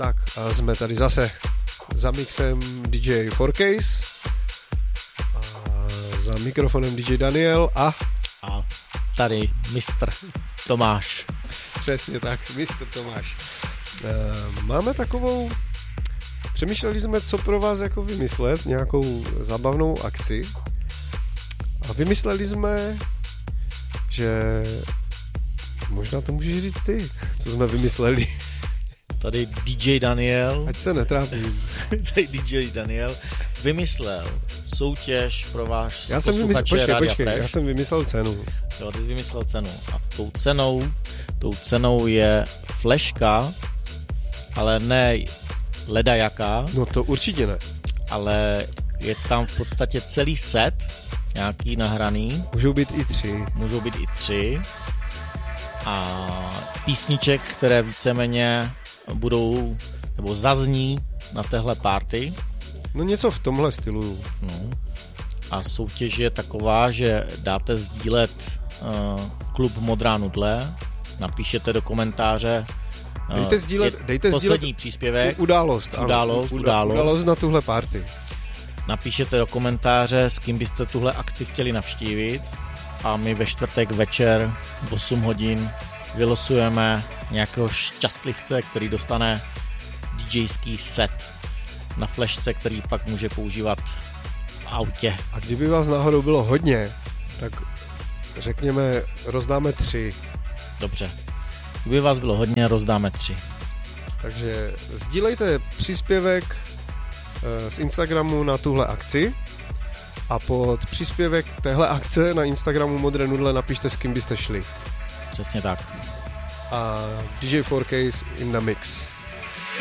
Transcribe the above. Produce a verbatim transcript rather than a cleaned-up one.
Tak a jsme tady zase za mixem D J four Case a za mikrofonem D J Daniel a a tady mistr Tomáš. Přesně tak, mistr Tomáš. Máme takovou, přemýšleli jsme, co pro vás jako vymyslet, nějakou zábavnou akci a vymysleli jsme, že možná to můžeš říct ty, co jsme vymysleli. Tady D J Daniel, ať se netrápím. tady D J Daniel vymyslel soutěž pro váš já jsem posluchače vymyslel, počkej, Rádia počkej, Fresh. já jsem vymyslel cenu. Jo, ty jsi vymyslel cenu. A tou cenou, tou cenou je fleška, ale ne leda jaká, No to určitě ne. ale je tam v podstatě celý set, nějaký nahraný. Můžou být i tři. Můžou být i tři. A písniček, které víceméně budou, nebo zazní na téhle party. No něco v tomhle stylu. No. A soutěž je taková, že dáte sdílet uh, klub Modrá nudle, napíšete do komentáře uh, Dejte sdílet, dejte poslední sdílet příspěvek, událost, ano, událost, událost. událost na tuhle party. Napíšete do komentáře, s kým byste tuhle akci chtěli navštívit a my ve čtvrtek večer v osm hodin vylosujeme nějakého šťastlivce, který dostane DJský set na flešce, který pak může používat v autě. A kdyby vás náhodou bylo hodně, tak řekněme, rozdáme tři. Dobře. Kdyby vás bylo hodně, rozdáme tři. Takže sdílejte příspěvek z Instagramu na tuhle akci a pod příspěvek téhle akce na Instagramu Modré nudle napište, s kým byste šli. Přesně tak. A D J four Case in the mix.